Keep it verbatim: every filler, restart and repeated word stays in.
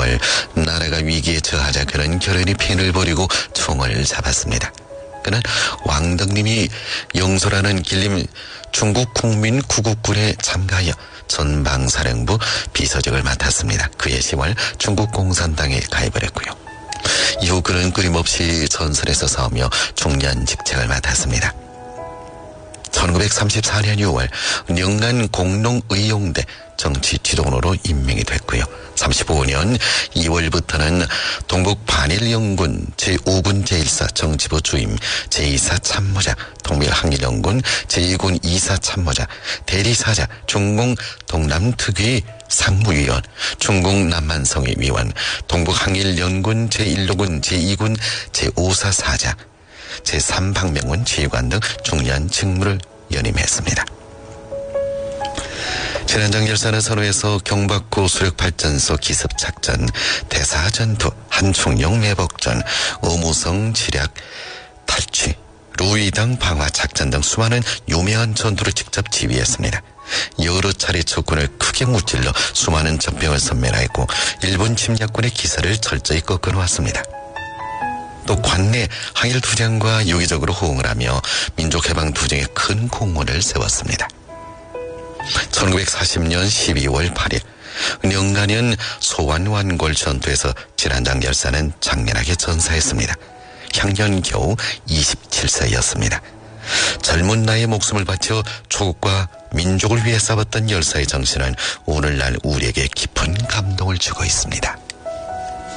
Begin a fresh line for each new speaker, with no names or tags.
시월 나라가 위기에 처하자 그는 결연히 펜을 버리고 총을 잡았습니다. 그는 왕덕님이 영소라는 길림 중국 국민 구국군에 참가하여 전방사령부 비서직을 맡았습니다. 그해 시월 중국 공산당에 가입을 했고요. 이후 그는 끊임없이 전선에서 싸우며 중요한 직책을 맡았습니다. 천구백삼십사년 유월 영남 공농의용대 정치 지도원으로 임명이 됐고요. 삼십오년 이월부터는 동북 반일연군 제오군 제일사 정치부 주임, 제이사 참모자, 통밀항일연군 제이군 이사 참모자, 대리사자, 중공 동남특위 상무위원, 중국 남만성위 위원, 동북항일연군 제일로군 제이군 제오사 사자, 제삼방명원 지휘관 등 중요한 직무를 연임했습니다. 진안장 열사는 선호에서 경박고 수력발전소 기습작전, 대사전투, 한충용 매복전, 오무성 지략 탈취, 루이당 방화작전 등 수많은 유명한 전투를 직접 지휘했습니다. 여러 차례 적군을 크게 무찔러 수많은 전병을 섬멸하였고 일본 침략군의 기세를 철저히 꺾어놓았습니다. 또 관내 항일투쟁과 유기적으로 호응을 하며 민족해방투쟁에 큰 공헌을 세웠습니다. 천구백사십년 십이월 팔일 영간현 소환완골 전투에서 진안장 열사는 장렬하게 전사했습니다. 향년 겨우 이십칠세였습니다. 젊은 나이에 목숨을 바쳐 조국과 민족을 위해 싸웠던 열사의 정신은 오늘날 우리에게 깊은 감동을 주고 있습니다.